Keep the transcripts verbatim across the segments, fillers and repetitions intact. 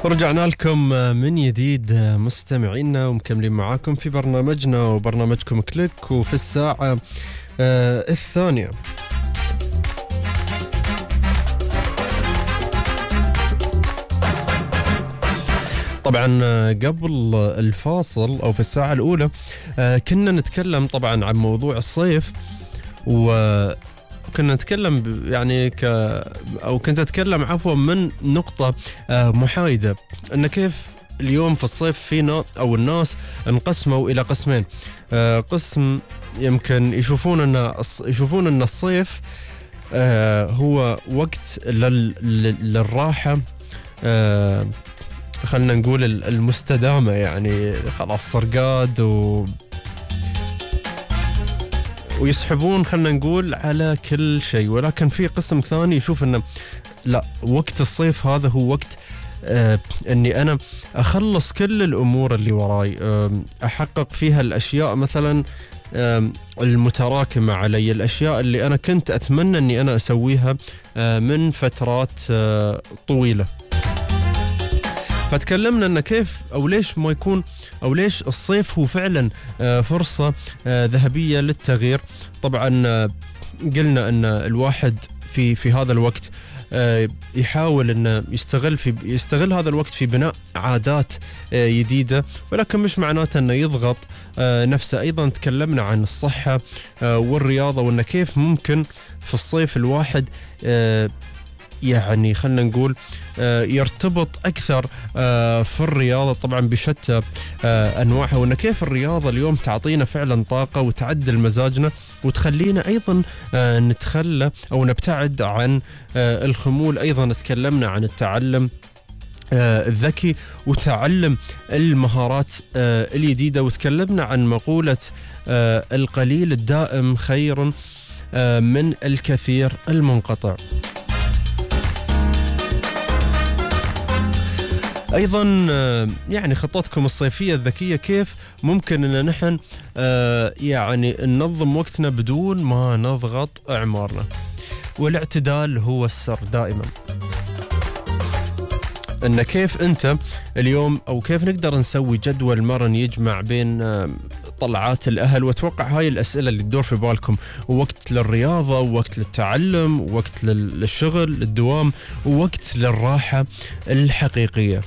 ورجعنا لكم من جديد مستمعينا ومكملين معاكم في برنامجنا وبرنامجكم كليك وفي الساعة الثانية. طبعا قبل الفاصل أو في الساعة الأولى كنا نتكلم طبعا عن موضوع الصيف، وكنا نتكلم يعني ك أو كنت أتكلم عفوا من نقطة محايدة، أن كيف اليوم في الصيف فينا أو الناس انقسموا إلى قسمين. قسم يمكن يشوفون أن يشوفون أن الصيف هو وقت للراحة، خلنا نقول المستدامة، يعني خلاص صرقاد و ويسحبون خلنا نقول على كل شيء. ولكن في قسم ثاني يشوف أنه لا، وقت الصيف هذا هو وقت آه أني أنا أخلص كل الأمور اللي وراي، آه أحقق فيها الأشياء مثلا آه المتراكمة علي، الأشياء اللي أنا كنت أتمنى أني أنا أسويها آه من فترات آه طويلة. فتكلمنا أن كيف أو ليش ما يكون أو ليش الصيف هو فعلا فرصة ذهبية للتغيير. طبعا قلنا أن الواحد في في هذا الوقت يحاول أن يستغل في يستغل هذا الوقت في بناء عادات جديدة، ولكن مش معناته أنه يضغط نفسه. أيضا تكلمنا عن الصحة والرياضة، وأن كيف ممكن في الصيف الواحد يعني خلنا نقول يرتبط أكثر في الرياضة طبعا بشتى أنواعها، وأن كيف الرياضة اليوم تعطينا فعلا طاقة وتعدل مزاجنا وتخلينا أيضا نتخلى أو نبتعد عن الخمول. أيضا تكلمنا عن التعلم الذكي وتعلم المهارات الجديدة، وتكلمنا عن مقولة القليل الدائم خير من الكثير المنقطع. أيضا يعني خطتكم الصيفية الذكية، كيف ممكن أن نحن يعني ننظم وقتنا بدون ما نضغط أعمارنا، والاعتدال هو السر دائما. أن كيف أنت اليوم أو كيف نقدر نسوي جدول مرن يجمع بين طلعات الأهل، وأتوقع هاي الأسئلة اللي تدور في بالكم، ووقت للرياضة ووقت للتعلم ووقت للشغل للدوام ووقت للراحة الحقيقية.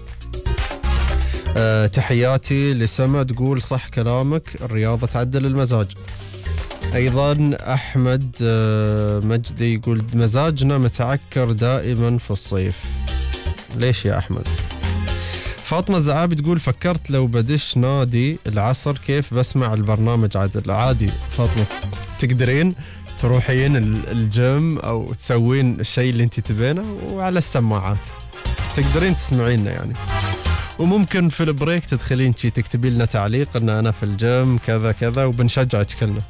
أه تحياتي لسما تقول صح كلامك، الرياضة تعدل المزاج. أيضا أحمد أه مجدي يقول مزاجنا متعكر دائما في الصيف. ليش يا أحمد؟ فاطمة الزعابي تقول فكرت لو بدش نادي العصر كيف بسمع البرنامج عادل. عادي فاطمة، تقدرين تروحين الجيم أو تسوين الشيء اللي انت تبينه وعلى السماعات تقدرين تسمعيننا يعني، وممكن في البريك تدخلين شي تكتبي لنا تعليق ان انا في الجيم كذا كذا وبنشجعك كلنا.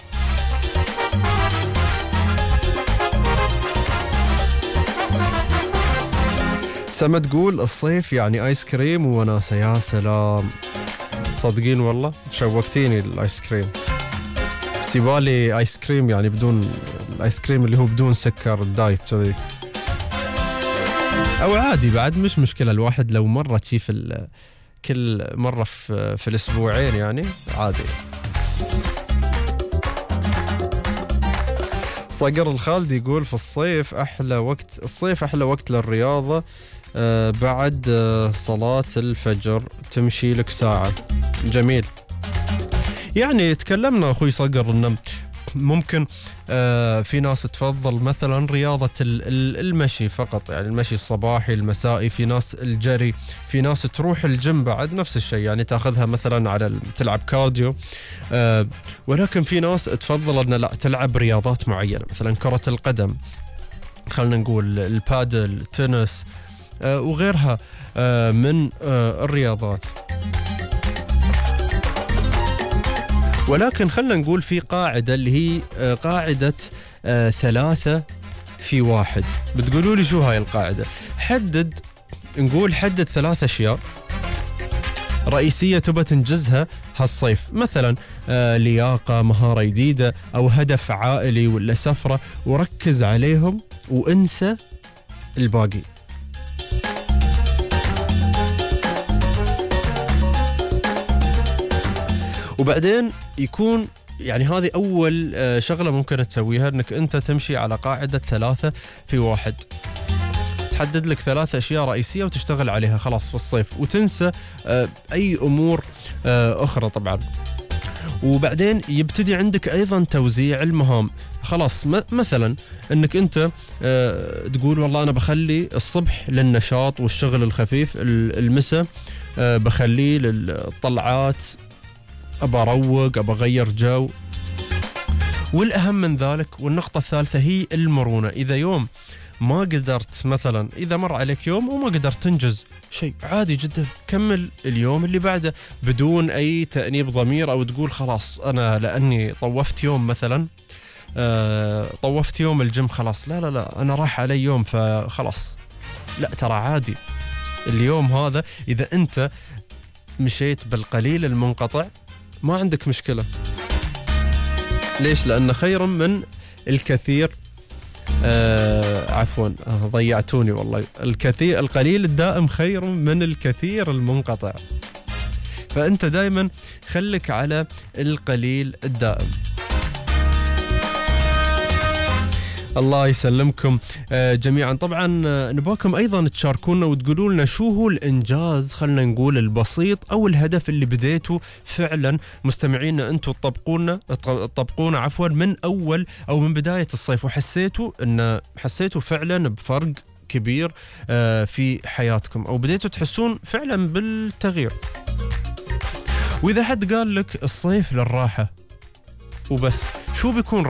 سما تقول الصيف يعني ايس كريم ووناسة. يا سلام، تصدقين والله شوقتيني الايس كريم، سيبالي ايس كريم يعني بدون الايس كريم اللي هو بدون سكر الدايت كذي، او عادي بعد مش مشكلة. الواحد لو مرة تشيف كل مرة في, في الاسبوعين يعني عادي. صقر الخالد يقول في الصيف احلى وقت الصيف احلى وقت للرياضة آه بعد آه صلاة الفجر تمشي لك ساعة. جميل. يعني تكلمنا اخوي صقر انه ممكن آه في ناس تفضل مثلا رياضة المشي فقط، يعني المشي الصباحي المسائي، في ناس الجري، في ناس تروح الجيم بعد نفس الشيء يعني تاخذها مثلا على تلعب كارديو، آه ولكن في ناس تفضل أن لا تلعب رياضات معينة مثلا كرة القدم، خلنا نقول البادل، التنس آه وغيرها آه من آه الرياضات. ولكن خلنا نقول في قاعدة اللي هي قاعدة آه ثلاثة في واحد. بتقولوا لي شو هاي القاعدة؟ حدد، نقول حدد ثلاث أشياء رئيسية تبى تنجزها هالصيف، مثلا آه لياقة، مهارة جديدة، أو هدف عائلي ولا سفرة، وركز عليهم وانسى الباقي. وبعدين يكون يعني هذه أول شغلة ممكن تسويها، أنك أنت تمشي على قاعدة ثلاثة في واحد. تحدد لك ثلاث أشياء رئيسية وتشتغل عليها خلاص في الصيف، وتنسى أي أمور أخرى طبعا. وبعدين يبتدي عندك أيضا توزيع المهام. خلاص مثلا أنك أنت تقول والله أنا بخلي الصبح للنشاط والشغل الخفيف، المساء بخليه للطلعات، أبى أروق، أبى أغير جو. والأهم من ذلك والنقطة الثالثة هي المرونة. إذا يوم ما قدرت، مثلا إذا مر عليك يوم وما قدرت تنجز شيء، عادي جدا، كمل اليوم اللي بعده بدون أي تأنيب ضمير، أو تقول خلاص أنا لأني طوفت يوم مثلا آه طوفت يوم الجيم خلاص، لا لا لا أنا راح علي يوم فخلاص. لا، ترى عادي اليوم هذا إذا أنت مشيت بالقليل المنقطع ما عندك مشكلة. ليش؟ لأنه خير من الكثير آه عفوا آه ضيعتوني والله. الكثير القليل الدائم خير من الكثير المنقطع. فأنت دائما خلك على القليل الدائم. الله يسلمكم جميعا. طبعا نباكم ايضا تشاركونا وتقولوا لنا شو هو الانجاز، خلنا نقول البسيط او الهدف اللي بديتوا فعلا مستمعينا انتم تطبقونا تطبقونا عفوا من اول او من بدايه الصيف، وحسيتوا ان حسيتوا فعلا بفرق كبير في حياتكم، او بديتوا تحسون فعلا بالتغيير. واذا حد قال لك الصيف للراحه وبس، شو بيكون